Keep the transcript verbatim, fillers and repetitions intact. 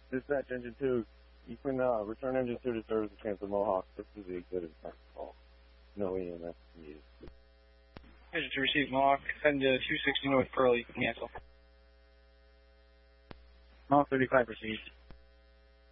Dispatch engine two, you can uh, return engine two to service and cancel Mohawk. This is the exhibit call. No E M S needed. Engine to receive Mohawk, heading to two sixty North Pearl, you can cancel. Mohawk thirty-five received.